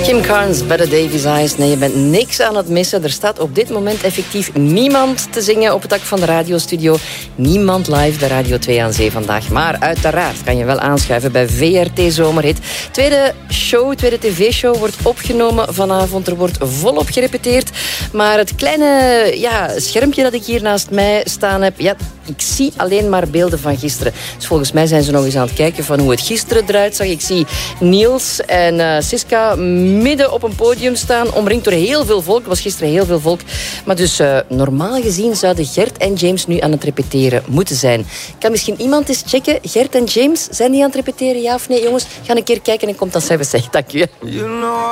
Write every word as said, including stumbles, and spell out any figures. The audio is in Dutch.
Kim Carnes, Better Davies Eyes. Nee, je bent niks aan het missen. Er staat op dit moment effectief niemand te zingen op het dak van de radiostudio. Niemand live bij Radio twee aan Zee vandaag. Maar uiteraard kan je wel aanschuiven bij V R T Zomerhit. Tweede show, tweede tv-show wordt opgenomen vanavond. Er wordt volop gerepeteerd. Maar het kleine ja, schermpje dat ik hier naast mij staan heb... Ja, ik zie alleen maar beelden van gisteren. Dus volgens mij zijn ze nog eens aan het kijken van hoe het gisteren eruit zag. Ik zie Niels en uh, Siska midden op een podium staan, omringd door heel veel volk. Er was gisteren heel veel volk. Maar dus uh, normaal gezien zouden Gert en James nu aan het repeteren moeten zijn. Kan misschien iemand eens checken? Gert en James, zijn die aan het repeteren, ja of nee? Jongens, ga een keer kijken en kom dan zelf zeggen. Dank u.